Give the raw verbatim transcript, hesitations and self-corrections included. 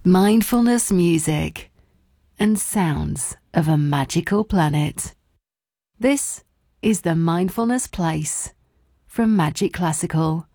mindfulness music, and sounds of a magical planet. This is the Mindfulness Place from Magic Classical.